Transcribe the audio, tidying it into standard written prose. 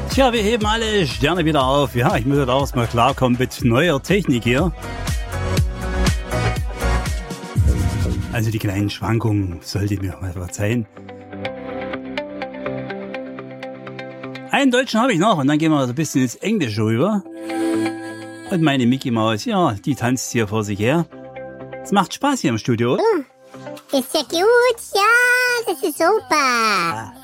Tja, wir heben alle Sterne wieder auf. Ja, ich muss halt auch mal klarkommen mit neuer Technik hier. Also die kleinen Schwankungen sollte mir mal verzeihen. Einen Deutschen habe ich noch und dann gehen wir so ein bisschen ins Englische rüber. Und meine Mickey Maus, ja, die tanzt hier vor sich her. Es macht Spaß hier im Studio. Ist ja gut, ja, das ist super.